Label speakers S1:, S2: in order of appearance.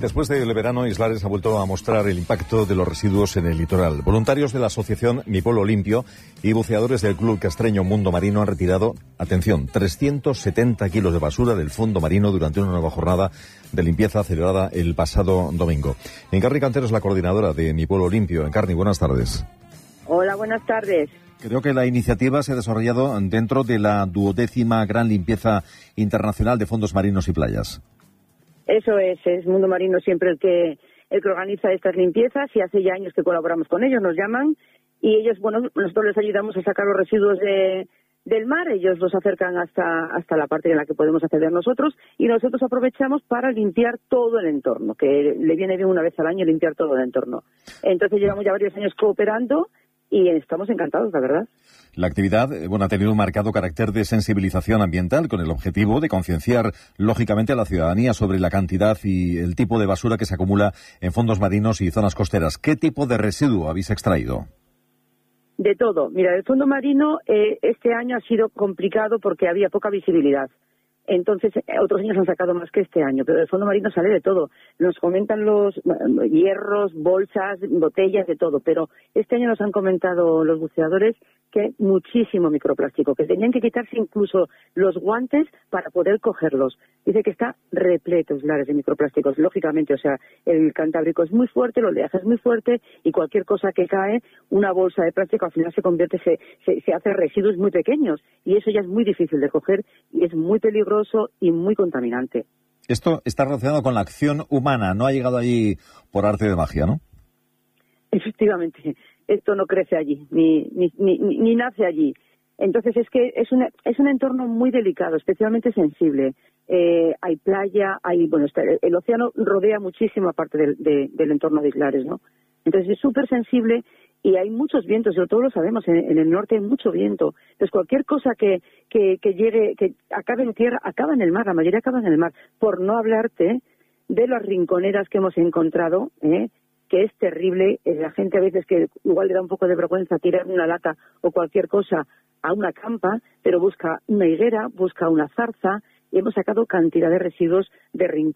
S1: Después del verano, Islares ha vuelto a mostrar el impacto de los residuos en el litoral. Voluntarios de la asociación Mi Pueblo Limpio y buceadores del club castreño Mundo Marino han retirado, atención, 370 kilos de basura del fondo marino durante una nueva jornada de limpieza celebrada el pasado domingo. Encarni Cantero es la coordinadora de Mi Pueblo Limpio. Encarni, buenas tardes.
S2: Hola, buenas tardes.
S1: Creo que la iniciativa se ha desarrollado dentro de la 12ª gran limpieza internacional de fondos marinos y playas.
S2: Eso es Mundo Marino siempre el que organiza estas limpiezas, y hace ya años que colaboramos con ellos, nos llaman y ellos, nosotros les ayudamos a sacar los residuos del mar, ellos los acercan hasta la parte en la que podemos acceder nosotros, y nosotros aprovechamos para limpiar todo el entorno, que le viene bien una vez al año limpiar todo el entorno. Entonces llevamos ya varios años cooperando y estamos encantados, la verdad.
S1: La actividad, ha tenido un marcado carácter de sensibilización ambiental con el objetivo de concienciar, lógicamente, a la ciudadanía sobre la cantidad y el tipo de basura que se acumula en fondos marinos y zonas costeras. ¿Qué tipo de residuo habéis extraído?
S2: De todo. Mira, el fondo marino este año ha sido complicado porque había poca visibilidad. Entonces, otros años han sacado más que este año, pero del fondo marino sale de todo. Nos comentan los hierros, bolsas, botellas, de todo. Pero este año nos han comentado los buceadores que muchísimo microplástico, que tenían que quitarse incluso los guantes para poder cogerlos. Dice que está repleto, Islares, de microplásticos. Lógicamente, el Cantábrico es muy fuerte, el oleaje es muy fuerte, y cualquier cosa que cae, una bolsa de plástico al final se hace residuos muy pequeños, y eso ya es muy difícil de coger y es muy peligroso y muy contaminante.
S1: Esto está relacionado con la acción humana, no ha llegado allí por arte de magia, ¿no?
S2: Efectivamente, esto no crece allí, ni nace allí. Entonces es un entorno muy delicado, especialmente sensible. Hay playa, el océano rodea muchísima parte del entorno de Islares, ¿no? Entonces es súper sensible y hay muchos vientos, sobre todo lo sabemos, en el norte hay mucho viento. Entonces cualquier cosa que llegue, que acabe en tierra, acaba en el mar, la mayoría acaba en el mar. Por no hablarte de las rinconeras que hemos encontrado, que es terrible. La gente a veces que igual le da un poco de vergüenza tirar una lata o cualquier cosa a una campa, pero busca una higuera, busca una zarza, y hemos sacado cantidad de residuos de rincones.